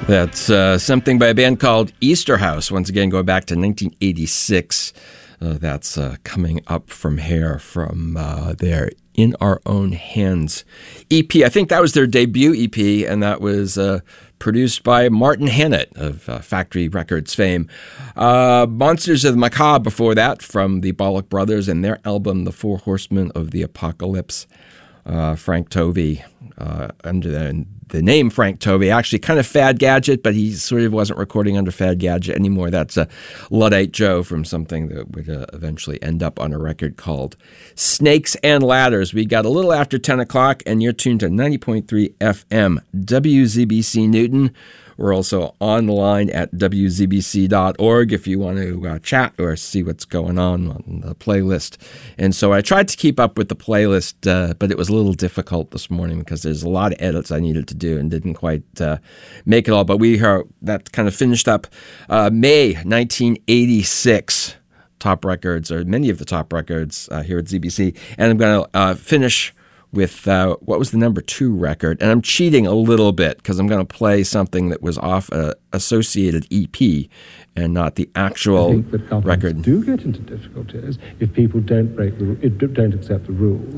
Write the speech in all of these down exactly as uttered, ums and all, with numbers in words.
That's uh, something by a band called Easterhouse. Once again, going back to nineteen eighty-six. Uh, that's uh, coming up from here from uh, their In Our Own Hands E P. I think that was their debut E P, and that was uh, produced by Martin Hannett of uh, Factory Records fame. Uh, Monsters of the Macabre before that from the Bollock Brothers and their album The Four Horsemen of the Apocalypse. Uh, Frank Tovey, uh, under the, the name Frank Tovey, actually kind of Fad Gadget, but he sort of wasn't recording under Fad Gadget anymore. That's uh, Luddite Joe from something that would uh, eventually end up on a record called Snakes and Ladders. We got a little after ten o'clock, and you're tuned to ninety point three F M, W Z B C Newton. We're also online at W Z B C dot org if you want to uh, chat or see what's going on on the playlist. And so I tried to keep up with the playlist, uh, but it was a little difficult this morning because there's a lot of edits I needed to do and didn't quite uh, make it all. But we are, that kind of finished up uh, May nineteen eighty-six top records, or many of the top records uh, here at Z B C. And I'm going to uh, finish with uh, what was the number two record. And I'm cheating a little bit because I'm going to play something that was off a associated E P and not the actual I think that companies record. do get into difficulties if people don't break the don't accept the rules.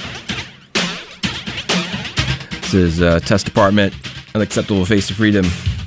This is uh, Test Department, Unacceptable Face of Freedom.